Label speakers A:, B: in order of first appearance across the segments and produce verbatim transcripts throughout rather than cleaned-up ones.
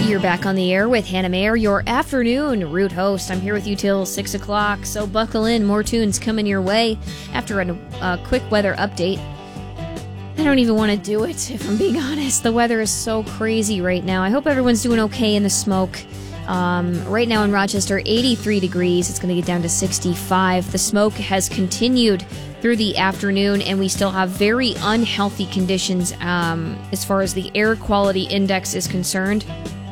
A: You're back on the air with Hannah Mayer, your afternoon Root host. I'm here with you till six o'clock, so buckle in. More tunes coming your way after a uh, quick weather update. I don't even want to do it, if I'm being honest. The weather is so crazy right now. I hope everyone's doing okay in the smoke. Um, right now in Rochester, eighty-three degrees. It's going to get down to sixty-five. The smoke has continued through the afternoon, and we still have very unhealthy conditions um, as far as the air quality index is concerned.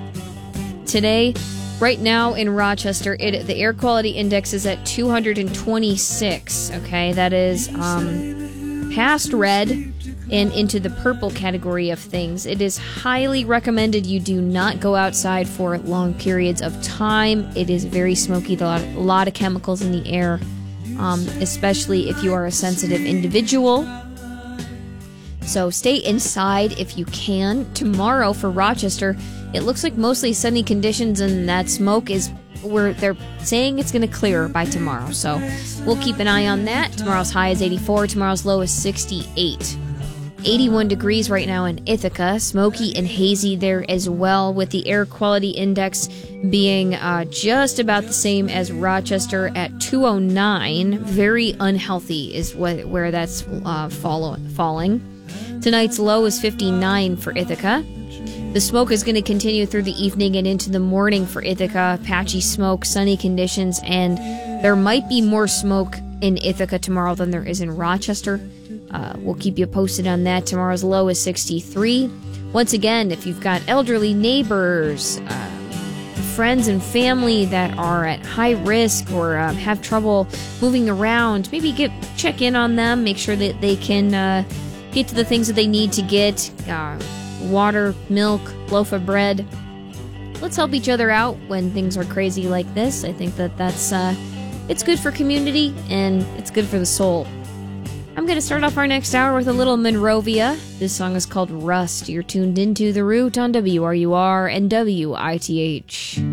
A: Today, right now in Rochester, it, the air quality index is at two hundred twenty-six, okay? That is um, past red and into the purple category of things. It is highly recommended you do not go outside for long periods of time. It is very smoky, a lot, a lot of chemicals in the air, um, especially if you are a sensitive individual. So stay inside if you can. Tomorrow for Rochester, it looks like mostly sunny conditions, and that smoke is where they're saying it's going to clear by tomorrow. So we'll keep an eye on that. Tomorrow's high is eighty-four. Tomorrow's low is sixty-eight. eighty-one degrees right now in Ithaca. Smoky and hazy there as well, with the air quality index being uh, just about the same as Rochester at two oh nine. Very unhealthy is what, where that's uh, follow, falling. Tonight's low is fifty-nine for Ithaca. The smoke is going to continue through the evening and into the morning for Ithaca. Patchy smoke, sunny conditions, and there might be more smoke in Ithaca tomorrow than there is in Rochester. Uh, we'll keep you posted on that. Tomorrow's low is sixty-three. Once again, if you've got elderly neighbors, uh, friends and family that are at high risk or uh, have trouble moving around, maybe get check in on them, make sure that they can uh, get to the things that they need to get. Uh, water, milk, loaf of bread. Let's help each other out when things are crazy like this. I think that that's uh, it's good for community and it's good for the soul. I'm going to start off our next hour with a little Monrovia. This song is called Rust. You're tuned into The Root on W R U R and W I T H.